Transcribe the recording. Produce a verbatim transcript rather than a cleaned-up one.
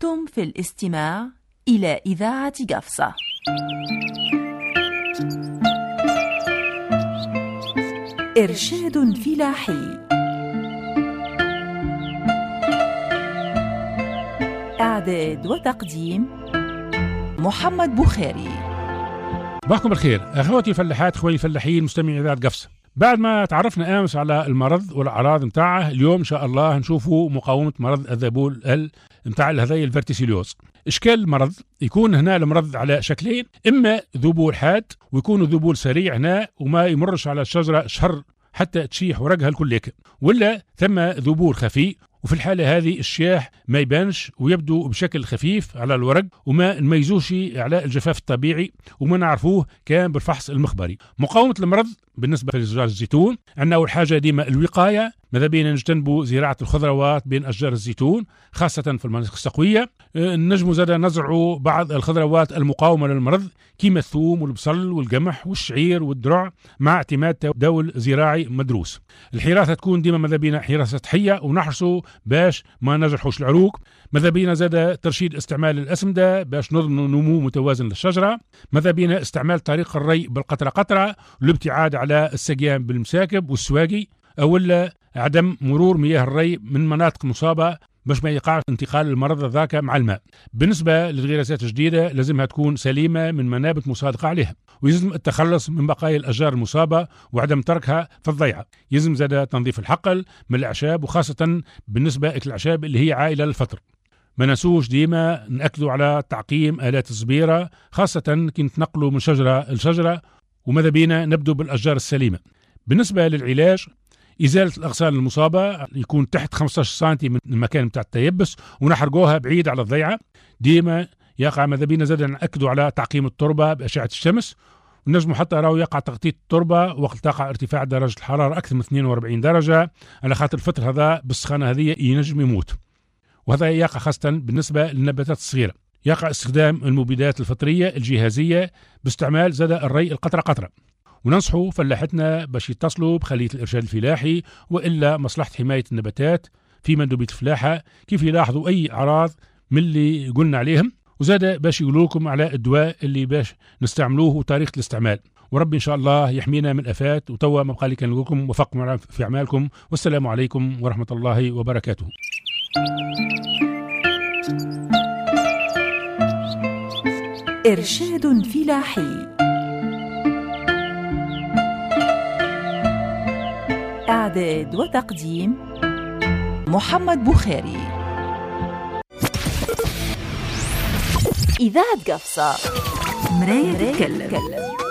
أنتم في الاستماع إلى إذاعة قفصة. إرشاد فلاحي، إعداد وتقديم محمد بخاري. صباحكم بالخير أخواتي الفلاحات، أخواني الفلاحين مستمعين إذاعة قفصة. بعد ما تعرفنا أمس على المرض والأعراض متاعه، اليوم إن شاء الله هنشوفوا مقاومة مرض الذبول ال متاع الهذي الفيرتيسيليوز. إشكال المرض يكون هنا المرض على شكلين، إما ذبول حاد ويكون ذبول سريع هنا وما يمرش على الشجرة شهر حتى تشيح ورقها الكليك، ولا ثم ذبول خفي، وفي الحالة هذه الشياح ما يبانش ويبدو بشكل خفيف على الورق وما نميزوش على الجفاف الطبيعي وما نعرفوه كان بالفحص المخبري. مقاومة المرض بالنسبة لأشجار الزيتون عندنا أول حاجة ديما الوقاية، ماذا بينا نجتنبوا زراعة الخضروات بين أشجار الزيتون خاصة في المناطق السقوية. نجموا زادا نزرعوا بعض الخضروات المقاومة للمرض كيما الثوم والبصل والقمح والشعير والدرع مع اعتماد دول زراعي مدروس. الحراسة تكون ديما ماذا بينا حراسة صحية ونحرصوا باش ما نجرحوش العروق. ماذا بينا زادا ترشيد استعمال الأسمدة باش نضمن نمو متوازن للشجرة. ماذا بينا استعمال طريق الري بالقطرة قطرة والابتعاد على السقيان بالمساكب والسواقي، أولا عدم مرور مياه الري من مناطق مصابة باش ما يقع انتقال المرض ذاك مع الماء. بالنسبة للغراسات الجديدة لازمها تكون سليمة من منابت مصادقة عليها، ويلزم التخلص من بقايا الأشجار المصابة وعدم تركها في الضيعة. يلزم زاد تنظيف الحقل من الأعشاب، وخاصة بالنسبة للأعشاب اللي هي عائلة للفطر. ما نسوش ديما نأكدوا على تعقيم آلات الصبيرة خاصة كي نتنقلوا من شجرة لشجرة، وماذا بينا نبدو بالأشجار السليمة. بالنسبة للعلاج، إزالة الأغصان المصابة يكون تحت خمسة عشر سنتي من المكان بتاع التيبس ونحرقوها بعيد على الضيعة. ديما يقع ماذا بينا زاد نأكدوا على تعقيم التربة بأشعة الشمس، ونجموا حتى راهو يقع تغطية التربة وقت تقع ارتفاع درجة الحرارة أكثر من اثنين وأربعين درجة، على خاطر الفطر هذا بالسخانة هذه ينجم يموت، وهذا يقع خاصة بالنسبة للنباتات الصغيرة. يقع استخدام المبيدات الفطرية الجهازية باستعمال زاد الري القطرة قطرة. وننصحوا فلاحتنا باش يتصلوا بخلية الإرشاد الفلاحي وإلا مصلحة حماية النباتات في مندوبية الفلاحة كيف يلاحظوا أي أعراض من اللي قلنا عليهم، وزاد باش يقولوا لكم على الدواء اللي باش نستعملوه وطريقة الاستعمال. وربي إن شاء الله يحمينا من الآفات. وتوا ما بقى لي كان نقول لكم وفقكم في أعمالكم، والسلام عليكم ورحمة الله وبركاته. إرشاد فلاحي، إعداد وتقديم محمد بخاري. إذاعة قفصة، مراية تتكلم.